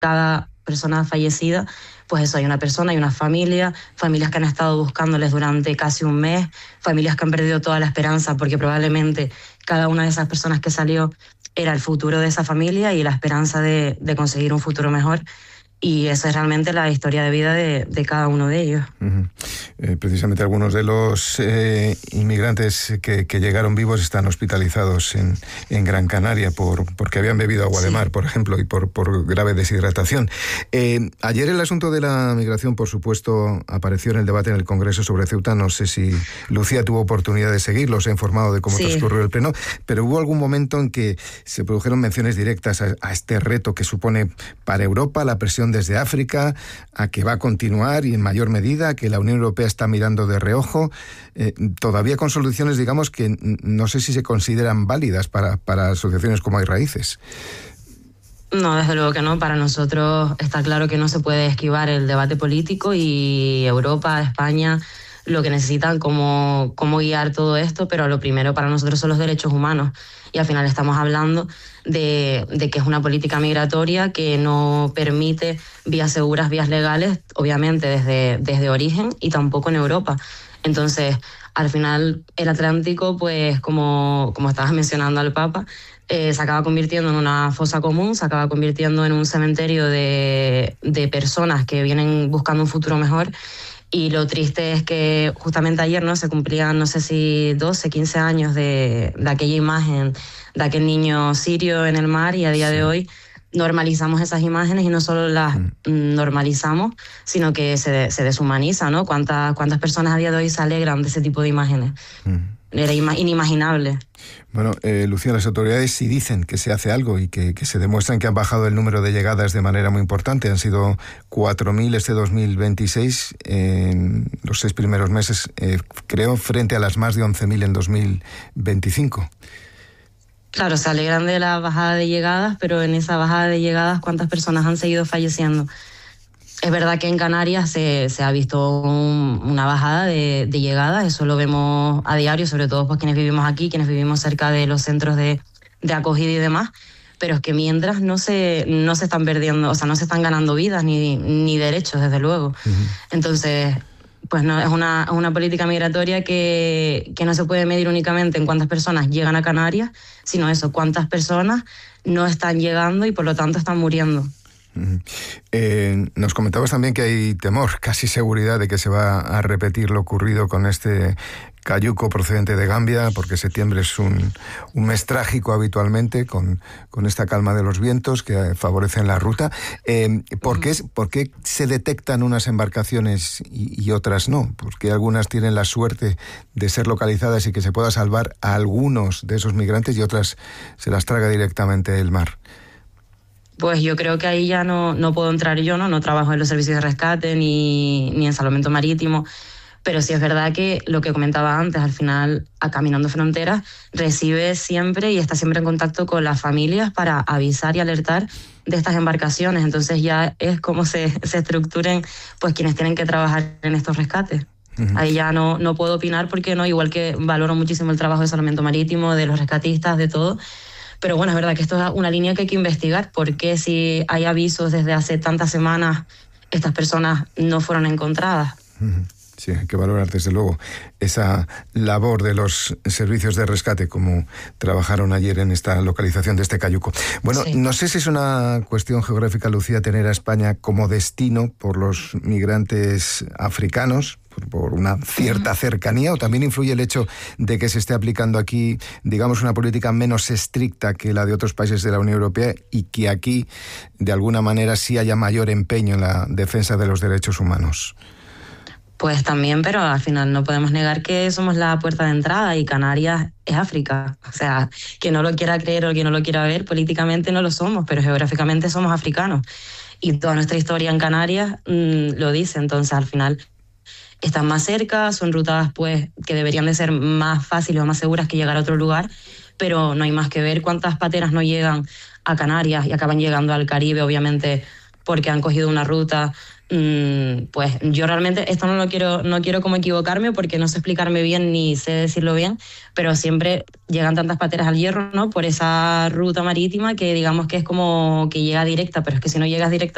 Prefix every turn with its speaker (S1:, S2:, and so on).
S1: cada persona fallecida, pues eso, hay una persona, hay una familia, familias que han estado buscándoles durante casi un mes, familias que han perdido toda la esperanza porque probablemente cada una de esas personas que salió era el futuro de esa familia y la esperanza de conseguir un futuro mejor. Y esa es realmente la historia de vida de cada uno de ellos.
S2: Precisamente algunos de los inmigrantes que llegaron vivos están hospitalizados en Gran Canaria porque habían bebido agua de mar, por ejemplo, y por grave deshidratación. Ayer el asunto de la migración, por supuesto, apareció en el debate en el Congreso sobre Ceuta. No sé si Lucía tuvo oportunidad de seguirlo, se ha informado de cómo transcurrió el pleno, pero hubo algún momento en que se produjeron menciones directas a este reto que supone para Europa la presión desde África, a que va a continuar y en mayor medida, que la Unión Europea está mirando de reojo, todavía con soluciones, digamos, que no sé si se consideran válidas para asociaciones como Hay Raíces.
S1: No, desde luego que no. Para nosotros está claro que no se puede esquivar el debate político y Europa, España, lo que necesitan cómo guiar todo esto, pero lo primero para nosotros son los derechos humanos. Y al final estamos hablando de que es una política migratoria que no permite vías seguras, vías legales, obviamente desde origen y tampoco en Europa. Entonces, al final el Atlántico, pues como estabas mencionando al Papa, se acaba convirtiendo en una fosa común, se acaba convirtiendo en un cementerio de personas que vienen buscando un futuro mejor. Y lo triste es que justamente ayer se cumplían, no sé si 12, 15 años de aquella imagen de aquel niño sirio en el mar, y a día de hoy normalizamos esas imágenes y no solo las normalizamos, sino que se deshumaniza, ¿no? ¿Cuántas personas a día de hoy se alegran de ese tipo de imágenes? Era inimaginable.
S2: Bueno, Lucía, las autoridades sí dicen que se hace algo y que se demuestran que han bajado el número de llegadas de manera muy importante. Han sido 4.000 este 2026 en los 6 primeros meses, creo, frente a las más de 11.000 en 2025.
S1: Claro, se alegran de la bajada de llegadas, pero en esa bajada de llegadas, ¿cuántas personas han seguido falleciendo? Es verdad que en Canarias se ha visto una bajada de llegadas, eso lo vemos a diario, sobre todo pues quienes vivimos aquí, quienes vivimos cerca de los centros de acogida y demás, pero es que mientras no se están perdiendo, o sea, no se están ganando vidas ni derechos, desde luego. Entonces, pues no, es una política migratoria que no se puede medir únicamente en cuántas personas llegan a Canarias, sino eso, cuántas personas no están llegando y por lo tanto están muriendo.
S2: Nos comentabas también que hay temor, casi seguridad, de que se va a repetir lo ocurrido con este cayuco procedente de Gambia, porque septiembre es un mes trágico habitualmente, con esta calma de los vientos que favorecen la ruta. ¿Por qué se detectan unas embarcaciones y otras no? Porque algunas tienen la suerte de ser localizadas y que se pueda salvar a algunos de esos migrantes y otras se las traga directamente el mar.
S1: Pues yo creo que ahí ya no puedo entrar yo, no trabajo en los servicios de rescate ni en salvamento marítimo, pero sí es verdad que lo que comentaba antes, al final, a Caminando Fronteras recibe siempre y está siempre en contacto con las familias para avisar y alertar de estas embarcaciones. Entonces ya es como se estructuren pues quienes tienen que trabajar en estos rescates. Ahí ya no puedo opinar porque igual que valoro muchísimo el trabajo de salvamento marítimo, de los rescatistas, de todo. Pero bueno, es verdad que esto es una línea que hay que investigar, porque si hay avisos desde hace tantas semanas, estas personas no fueron encontradas.
S2: Sí, hay que valorar desde luego esa labor de los servicios de rescate, como trabajaron ayer en esta localización de este cayuco. Bueno, sí. No sé si es una cuestión geográfica, Lucía, tener a España como destino por los migrantes africanos, por una cierta cercanía, o también influye el hecho de que se esté aplicando aquí, digamos, una política menos estricta que la de otros países de la Unión Europea y que aquí, de alguna manera, sí haya mayor empeño en la defensa de los derechos humanos.
S1: Pues también, pero al final no podemos negar que somos la puerta de entrada y Canarias es África. O sea, quien no lo quiera creer o quien no lo quiera ver, políticamente no lo somos, pero geográficamente somos africanos. Y toda nuestra historia en Canarias lo dice. Entonces, al final, están más cerca, son rutas pues que deberían de ser más fáciles o más seguras que llegar a otro lugar, pero no hay más que ver cuántas pateras no llegan a Canarias y acaban llegando al Caribe, obviamente, porque han cogido una ruta. Pues yo realmente esto no quiero como equivocarme porque no sé explicarme bien ni sé decirlo bien, pero siempre llegan tantas pateras al Hierro, ¿no? Por esa ruta marítima que digamos que es como que llega directa, pero es que si no llegas directa